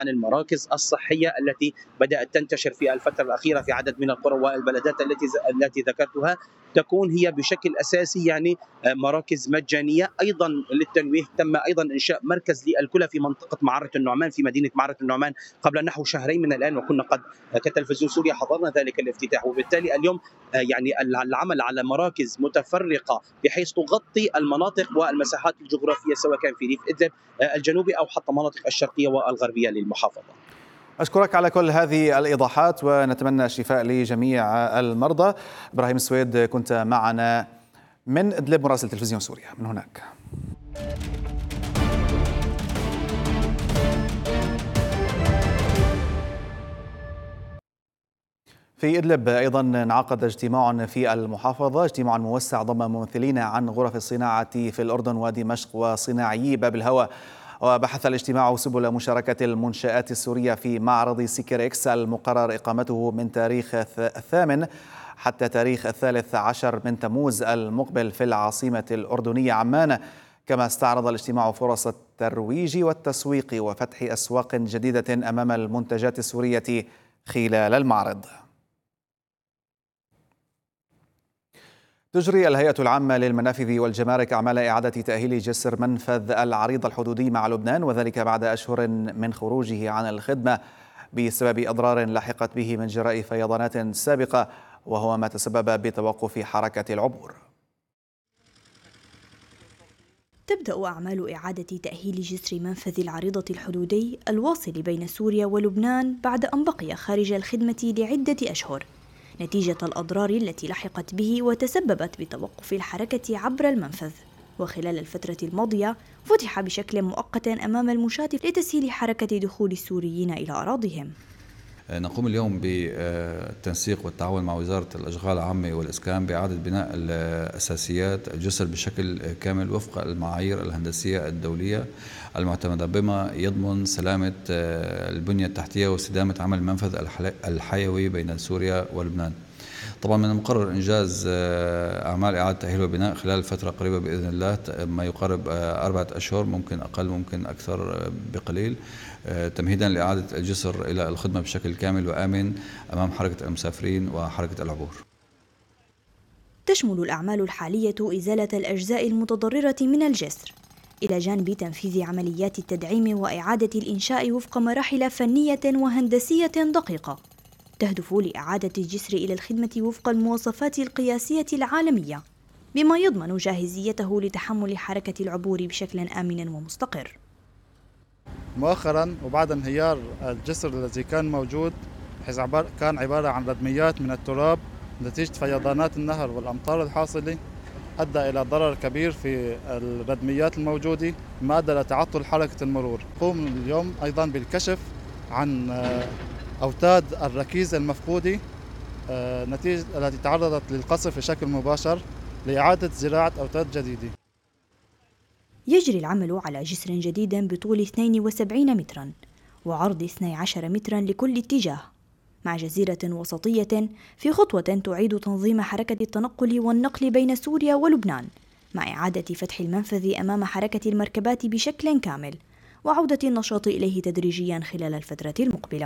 عن المراكز الصحية التي بدأت تنتشر في الفترة الأخيرة في عدد من القرى والبلدات التي ذكرتها، تكون هي بشكل أساسي يعني مراكز مجانية. أيضا للتنويه تم أيضا إنشاء مركز للكلى في منطقة معرة النعمان في مدينة معرة النعمان قبل نحو شهرين من الآن، وكنا قد كتلفزيون سوريا حضرنا ذلك الافتتاح. وبالتالي اليوم يعني العمل على مراكز متفرقة بحيث تغطي المناطق والمساحات الجغرافية سواء كان في ريف إدلب الجنوبي أو حتى المناطق الشرقية والغربية للمحافظة. أشكرك على كل هذه الإيضاحات ونتمنى الشفاء لجميع المرضى. إبراهيم السويد كنت معنا من إدلب مراسل تلفزيون سوريا من هناك. في إدلب أيضا انعقد اجتماع في المحافظة، اجتماع موسع ضم ممثلين عن غرف الصناعة في الأردن ودمشق وصناعيي باب الهوى. وبحث الاجتماع سبل مشاركة المنشآت السورية في معرض سيكريكس المقرر إقامته من تاريخ 8 حتى تاريخ 13 من تموز المقبل في العاصمة الأردنية عمان. كما استعرض الاجتماع فرص الترويج والتسويق وفتح أسواق جديدة أمام المنتجات السورية خلال المعرض. تجري الهيئة العامة للمنافذ والجمارك أعمال إعادة تأهيل جسر منفذ العريض الحدودي مع لبنان، وذلك بعد أشهر من خروجه عن الخدمة بسبب أضرار لحقت به من جراء فيضانات سابقة، وهو ما تسبب بتوقف حركة العبور. تبدأ أعمال إعادة تأهيل جسر منفذ العريضة الحدودي الواصل بين سوريا ولبنان بعد أن بقي خارج الخدمة لعدة أشهر نتيجة الأضرار التي لحقت به وتسببت بتوقف الحركة عبر المنفذ. وخلال الفترة الماضية فتح بشكل مؤقت أمام المشاة لتسهيل حركة دخول السوريين إلى أراضيهم. نقوم اليوم بالتنسيق والتعاون مع وزارة الأشغال العامة والإسكان بإعادة بناء الأساسيات الجسر بشكل كامل وفق المعايير الهندسية الدولية المعتمدة، بما يضمن سلامة البنية التحتية واستدامة عمل المنفذ الحيوي بين سوريا ولبنان. طبعا من المقرر إنجاز أعمال إعادة تأهيل وبناء خلال فترة قريبة بإذن الله، ما يقارب 4 أشهر، ممكن أقل ممكن أكثر بقليل، تمهيدا لإعادة الجسر إلى الخدمة بشكل كامل وآمن أمام حركة المسافرين وحركة العبور. تشمل الأعمال الحالية إزالة الأجزاء المتضررة من الجسر إلى جانب تنفيذ عمليات التدعيم وإعادة الإنشاء وفق مراحل فنية وهندسية دقيقة تهدف لإعادة الجسر إلى الخدمة وفق المواصفات القياسية العالمية، بما يضمن جاهزيته لتحمل حركة العبور بشكل آمن ومستقر. مؤخرا وبعد انهيار الجسر الذي كان موجود، حيث كان عبارة عن ردميات من التراب نتيجة فيضانات النهر والأمطار الحاصلة، أدى إلى ضرر كبير في الردميات الموجودة، ما أدى لتعطل حركة المرور. نقوم اليوم أيضا بالكشف عن أوتاد الركيزة المفقودة نتيجة التي تعرضت للقصف بشكل مباشر لإعادة زراعة أوتاد جديدة. يجري العمل على جسر جديد بطول 72 مترا وعرض 12 مترا لكل اتجاه، مع جزيرة وسطية في خطوة تعيد تنظيم حركة التنقل والنقل بين سوريا ولبنان، مع إعادة فتح المنفذ أمام حركة المركبات بشكل كامل وعودة النشاط إليه تدريجيا خلال الفترة المقبلة.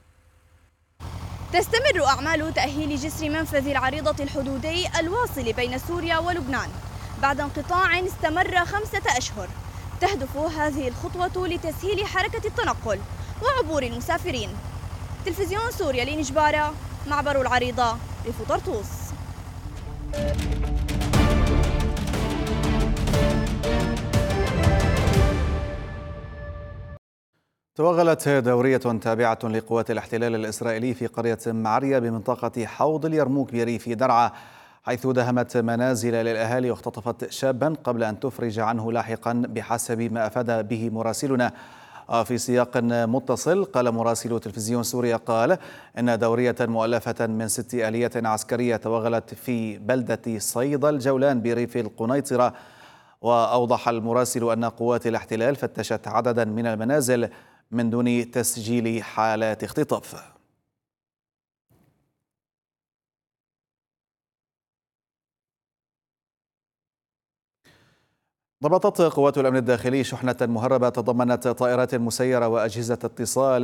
تستمر أعمال تأهيل جسر منفذ العريضة الحدودي الواصل بين سوريا ولبنان بعد انقطاع استمر 5 أشهر. تهدف هذه الخطوة لتسهيل حركة التنقل وعبور المسافرين. تلفزيون سوريا لنجبارة، معبر العريضة، ريف طرطوس. توغلت دورية تابعة لقوات الاحتلال الإسرائيلي في قرية معرية بمنطقة حوض اليرموك بريف درعا، حيث دهمت منازل للأهالي واختطفت شابا قبل أن تفرج عنه لاحقا بحسب ما أفاد به مراسلنا. في سياق متصل قال مراسل تلفزيون سوريا إن دورية مؤلفة من 6 آليات عسكرية توغلت في بلدة صيدا الجولان بريف القنيطرة. وأوضح المراسل أن قوات الاحتلال فتشت عددا من المنازل من دون تسجيل حالات اختطاف. ضبطت قوات الأمن الداخلي شحنة مهربة تضمنت طائرات مسيرة وأجهزة اتصال